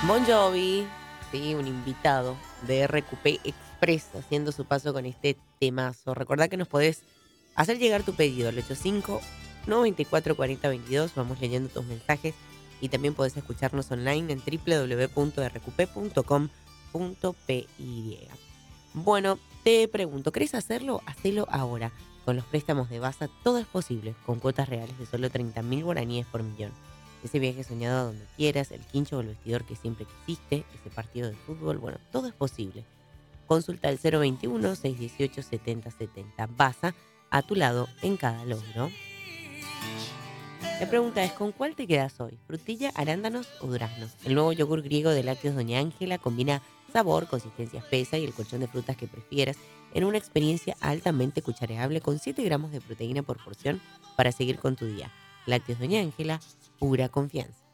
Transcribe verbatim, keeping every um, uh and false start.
Bon Jovi, sí, un invitado de R Q P Express haciendo su paso con este temazo. Recordá que nos podés hacer llegar tu pedido al ochenta y cinco, noventa y cuatro, cuarenta, veintidós. Vamos leyendo tus mensajes y también podés escucharnos online en w w w punto r q p punto com punto p y. Bueno, te pregunto, ¿querés hacerlo? Hacelo ahora. Con los préstamos de Baza todo es posible, con cuotas reales de solo treinta mil guaraníes por millón. Ese viaje soñado a donde quieras, el quincho o el vestidor que siempre quisiste, ese partido de fútbol, bueno, todo es posible. Consulta el cero veintiuno, seiscientos dieciocho, setenta setenta. Baza, a tu lado en cada logro. La pregunta es, ¿con cuál te quedas hoy? ¿Frutilla, arándanos o duraznos? El nuevo yogur griego de lácteos Doña Ángela combina sabor, consistencia espesa y el colchón de frutas que prefieras en una experiencia altamente cuchareable con siete gramos de proteína por porción para seguir con tu día. Lácteos Doña Ángela, pura confianza.